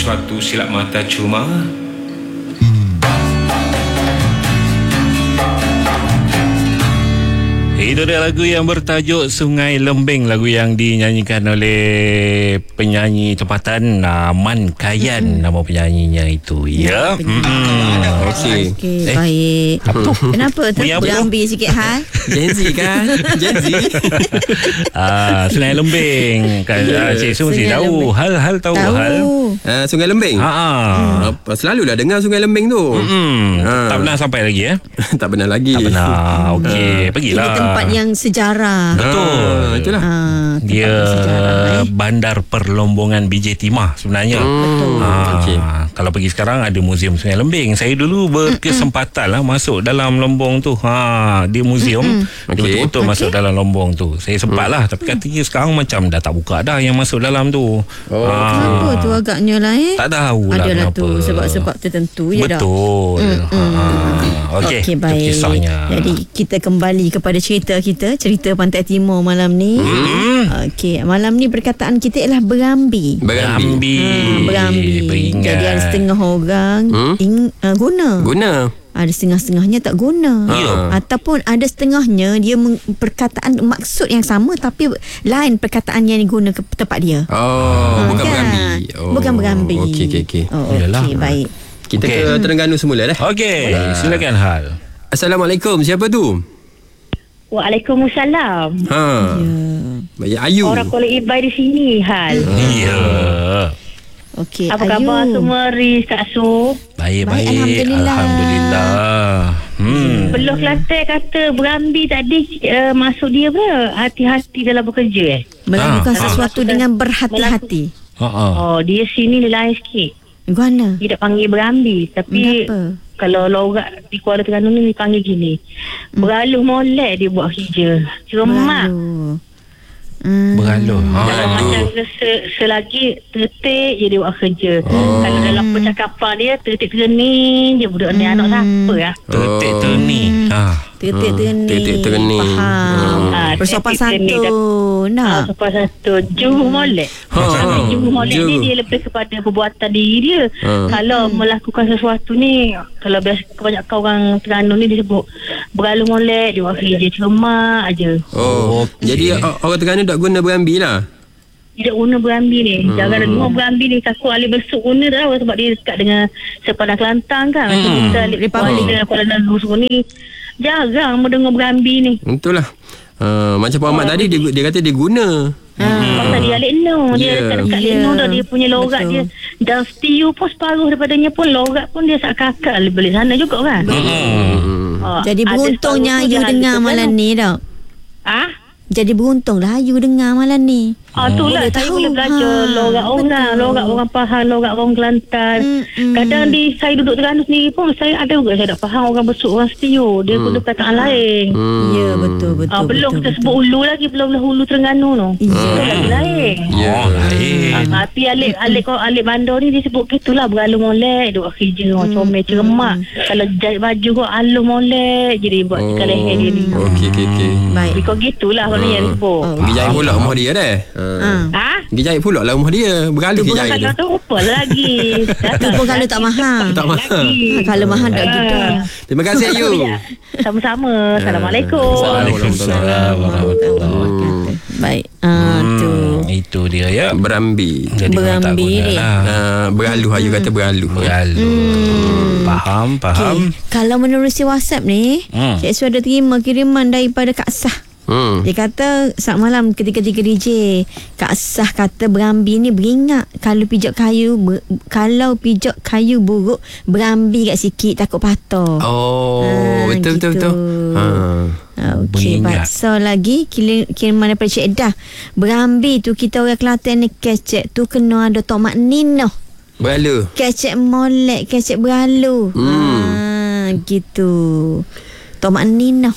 sesuatu silap mata cuma Itu dia lagu yang bertajuk Sungai Lembing, lagu yang dinyanyikan oleh penyanyi tempatan Man Kayan, nama penyanyinya itu. Ya. Okey. Baik. Apa tu? Kenapa berambil sikit hal? Gen Z kan? Gen Z. Sungai Lembing. Kan Cik Su mesti Sungai tahu. Lembing. Hal tahu hal. Sungai Lembing. Selalulah dengar Sungai Lembing tu. Tak pernah sampai lagi Tak pernah lagi. Tak pernah. Okey, pergilah. Ini tempat yang sejarah. Betul. Itulah. Dia bandar perlombongan BJ Timah sebenarnya. Betul. Okey. Kalau pergi sekarang ada Muzium Sungai Lembing. Saya dulu berkesempatan lah masuk dalam lombong tu. Dia muzium. Dia betul-betul masuk dalam lombong tu. Saya sempat lah. Tapi katanya sekarang macam dah tak buka dah yang masuk dalam tu. Kenapa tu agaknya lah Tak tahu lah adalah kenapa. tu sebab-sebab tertentu ya tak? Betul. Okey, baik. kisahnya. Jadi kita kembali kepada cerita Pantai Timur malam ni. Okey, malam ni perkataan kita ialah berambi. Berambi. Berambi. Jadi ada setengah orang guna. Ada setengah-setengahnya tak guna. Ataupun ada setengahnya dia perkataan maksud yang sama tapi lain perkataan yang digunakan ke tempat dia. Bukan kan? berambi. Bukan berambi. Okey. Okey, baik. Kita ke Terengganu semula dah. Okey, silakan Hal. Assalamualaikum. Siapa tu? Waalaikumsalam. Baik, Ayu. Orang Kuala Ibai di sini, Hal. Ya. Okey, Apa khabar semua, Riz, Kak Su? Baik. Alhamdulillah. Beloh Kelantan kata berambi tadi maksud dia apa? Hati-hati dalam bekerja Melakukan sesuatu dengan berhati-hati. Dia sini lain sikit. Gimana? Tidak panggil berambi. Tapi Kenapa? kalau logat di Kuala Terengganu ni dipanggil gini. Beraluh molek dia buat kerja. Ceremak. Beraluh. Macam selagi tertik je dia buat kerja. Kalau dalam percakapan dia tertik-terning je budak ni anak siapa lah. Tertik-terning. Tertik-terning. Faham. Bersopan santun. Sopan santun. Juhu molek. Juhu molek ni dia lebih kepada perbuatan diri dia. Kalau melakukan sesuatu ni, kalau biasa kebanyakan orang Terengganu ni dia sebut beraluh molek, dia buat kerja ceremak aje. Jadi orang Terengganu tak guna berambi lah. Tidak guna berambi ni. Jangan dengar berambi ni. Takut alih besuk guna dah sebab dia dekat dengan sepadan Kelantan kan. Macam kita alih dengan Kuala Lumpur semua ni. Jarang mendengar berambi ni. Betul lah. Macam Pak Ahmad tadi dia kata dia guna. Pasal dia alik no. Dia dekat-dekat Lino dah. Dia punya logat dia. Dan setiu pun separuh daripadanya pun logat pun dia kakak balik sana juga kan. Jadi beruntungnya Ayu dengar malam ni tau. Jadi beruntunglah Ayu dengar malam ni. Itulah saya boleh belajar logat orang Pahang, logat orang Kelantan. Kadang saya duduk Terengganu sendiri pun saya ada juga saya tak faham orang besuk, orang setiu. Dia guna perkataan lain. Ya, betul. Belum kita sebut hulu lagi, belum hulu Terengganu tu. Lagi lain. Tapi alik bandar ni dia sebut gitulah, beraluh molek, dia buat kerja orang comel ceremak. Kalau jahit baju kau aluh molek je dia buat sekali leher dia ni. Okey. Baik. Kau gitulah kalau yang disebut. Pergi jahit pula rumah dia dah. Pergi jahit pula lah rumah dia. Berkali pergi jahit tu. Kalau tu apa lagi. Itu pun kalau tak mahal. Tak mahal. Kalau mahal tak gitu. Terima kasih Ayu. Sama-sama. Assalamualaikum. Waalaikumsalam warahmatullahi wabarakatuh. Baik. Tu. Itu dia ya. Berambi. Jadi Berambi ni. Beraluh. Ayu kata beraluh. Faham. Okay. Kalau menerusi WhatsApp ni, Cik Su ada terima kiriman daripada Kak Sah. Dia kata saat malam ketika-ketika DJ Kak Sah kata berambi ni beringat kalau pijak kayu buruk berambi kat sikit takut patah. Betul. Okey, baik. So lagi kiriman daripada Cik Edah. Berambi tu kita orang Kelantan ni kecek tu kena ada tok maknino. Beraluh. Kecek molek, kecek beraluh. Gitu. Tomak Nina.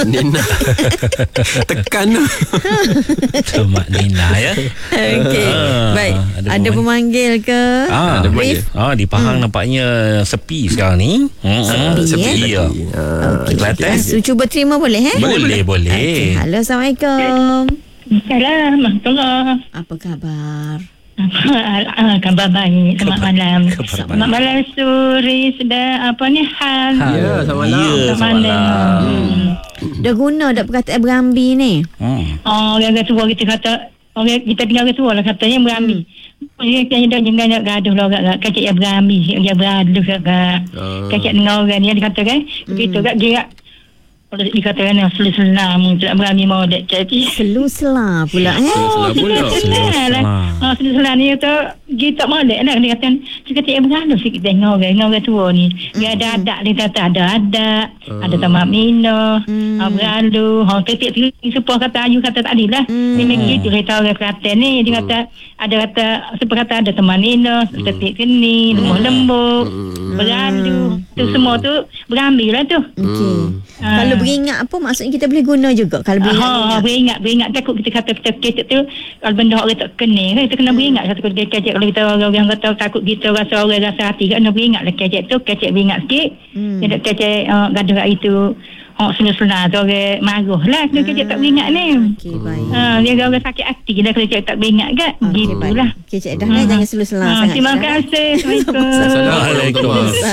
Tekan lah. Tomak Nina ya. Okey. Baik. Ada pemanggil ke? Ada pemanggil. Di Pahang nampaknya sepi sekarang ni. Sepi ya. Okey. Cuba terima boleh Boleh. Okay. Halo, Assalamualaikum. Assalamualaikum. Apa khabar? Khabar baik. Selamat malam. Selamat malam Suri. Sudah apa ni hal? Ya, selamat malam. Selamat malam. Dah guna dah perkataan berambi ni? Orang tua kita kata, orang kita tinggal orang tua lah katanya berambi. Jangan nak gaduh lah orang kacik yang berambi, yang beradu kat kacik dengan orang ni dikatakan begitu kat gerak. Kalau dikatakan selu-selam tak berani mau dek jadi selu-selah pula selu-selah ni tu kita mau dek nak dia kata seketika berani sikit tengok orang tua ni dia ada adat dia kata ada tamak minum berlalu titik sepuluh kata ayu kata tak adil lah memang gitu kita orang Kelantan ni dia kata sepuluh kata ada tamak minum titik keni lembut berlalu tu semua tu berambil lah tu. Kalau beringat apa maksudnya kita boleh guna juga kalau beringat takut kita kata kita tu kalau benda orang tak kena kan kita kena beringat satu kejap kalau kita orang kata takut kita rasa orang rasa hati kan beringat lah kejap tu kejap beringat sikit dia kejap gaduh kat itu senang-senang tu orang marah lah kalau kejap tak beringat ni dia orang sakit hati lah kalau kejap tak beringat kan gitulah kejap dah lah jangan selu-selang sangat terima kasih Assalamualaikum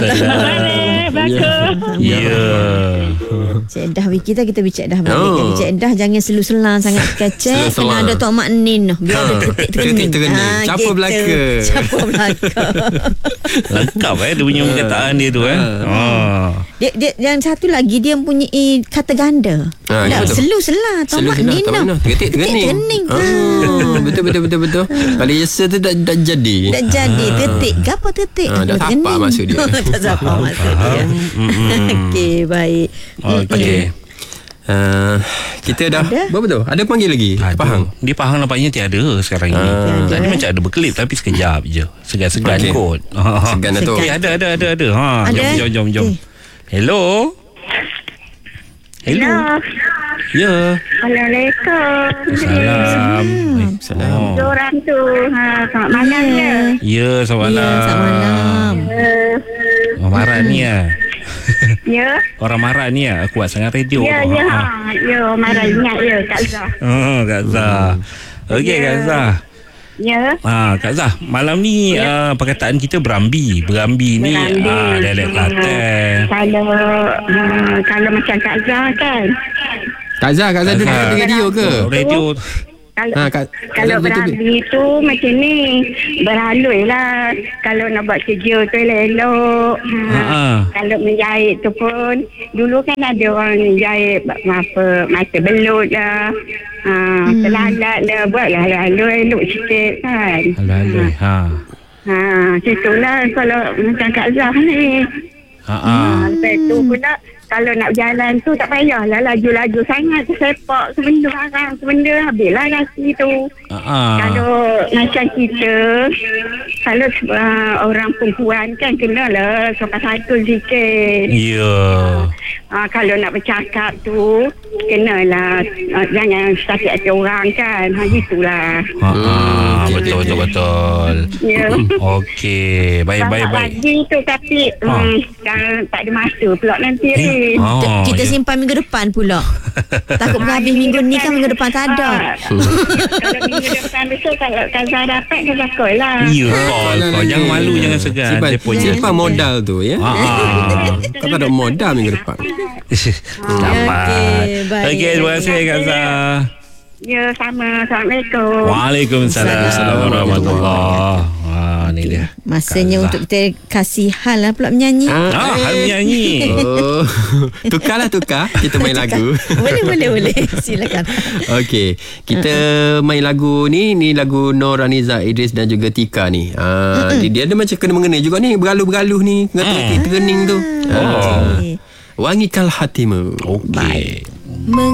Cik Dah kita bincang dah balik Cik Dah jangan selu-selang sangat kecek kena ada tok mak nin biar ada titik terkening Capa belaka lengkap dia punya perkataan dia tu dia yang satu lagi dia mempunyai kata ganda selu-selang tok mak nin titik terkening betul kalau yesa tu tak jadi titik gapo titik dah apa maksud dia tak apa maksud dia okey baik okey kita dah betul ada panggil lagi Pahang di Pahang nampaknya tiada sekarang ini tadi macam ada berkelip tapi sekejap je segan kot segan tu ada jom hello ya Assalamualaikum orang tu selamat malam ya selamat malam marah ni ya orang marah ni kuat sangat radio ya marah ingat Kak Zah Kak Zah okey Kak Zah Kak Zah malam ni perkataan kita berambi ni dialek Kelantan kalau macam Kak Zah kan Kak Zah dengar radio ke radio kalau berambi tu macam ni berhalui lah kalau nak buat kerja tu elok kalau menjahit tu pun dulu kan ada orang jahit mata belut lah selalat lah buat lah halui elok sikit kan halui situlah kalau macam Kak Zah ni lepas tu pula kalau nak berjalan tu tak payahlah laju-laju sangat sepak sebenda habislah nasi tu kalau macam kita kalau orang perempuan kan kenalah sopan satu sikit kalau nak bercakap tu kenalah jangan sakit hati orang kan gitulah betul okey baik lagi tu tapi tak ada masa pula nanti kita simpan minggu depan pula takut habis minggu ni kan minggu depan tak ada kalau minggu depan besok kalau Kazah dapat Kazah call lah jangan malu jangan segan simpan modal tu ya kau tak ada modal minggu depan okey terima kasih Kazah ya sama Assalamualaikum Waalaikumsalam warahmatullahi ni dia masanya untuk kita kasih hal lah pula menyanyi hal menyanyi tukar kita main lagu boleh silakan okey kita main lagu ni lagu Nur Raniza Idris dan juga Tika ni dia ada macam kena mengena juga ni bergaluh ni titik terkening tu wangikan hatimu okey